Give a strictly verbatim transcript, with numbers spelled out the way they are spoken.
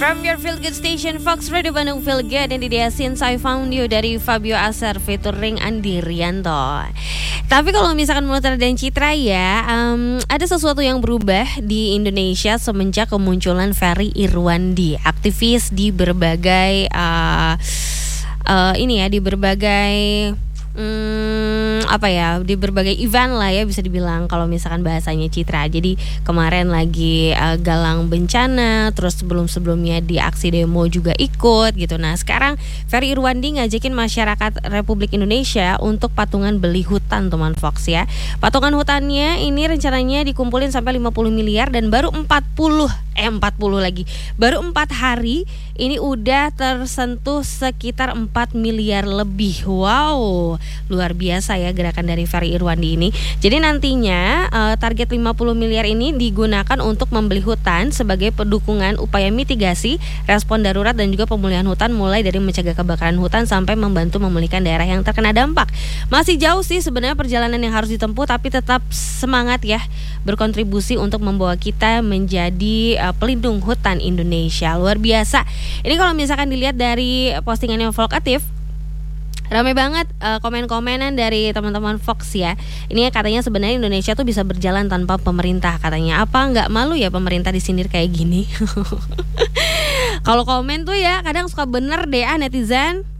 From your feel good station Fox Radio Bandung Feel Good. Yang dia Since I Found You dari Fabio Acer featuring Andi Rianto. Tapi kalau misalkan menurut dan Citra ya, um, ada sesuatu yang berubah di Indonesia semenjak kemunculan Ferry Irwandi, aktivis di berbagai uh, uh, ini ya, di berbagai Hmm, apa ya, di berbagai event lah ya bisa dibilang kalau misalkan bahasanya Citra. Jadi kemarin lagi uh, galang bencana, terus sebelum-sebelumnya di aksi demo juga ikut gitu. Nah sekarang Ferry Irwandi ngajakin masyarakat Republik Indonesia untuk patungan beli hutan teman Fox ya. Patungan hutannya ini rencananya dikumpulin sampai lima puluh miliar dan baru empat puluh eh empat puluh lagi. Baru empat hari ini udah tersentuh sekitar empat miliar lebih. Wow, luar biasa ya gerakan dari Ferry Irwandi ini. Jadi nantinya uh, target lima puluh miliar ini digunakan untuk membeli hutan sebagai pendukungan upaya mitigasi, respon darurat dan juga pemulihan hutan, mulai dari mencegah kebakaran hutan sampai membantu memulihkan daerah yang terkena dampak. Masih jauh sih sebenarnya perjalanan yang harus ditempuh, tapi tetap semangat ya berkontribusi untuk membawa kita menjadi uh, pelindung hutan Indonesia. Luar biasa. Ini kalau misalkan dilihat dari postingan yang Volkatif, ramai banget uh, komen-komenan dari teman-teman Fox ya. Ini katanya sebenarnya Indonesia tuh bisa berjalan tanpa pemerintah katanya. Apa nggak malu ya pemerintah disindir kayak gini? Kalau komen tuh ya kadang suka bener deh ah netizen.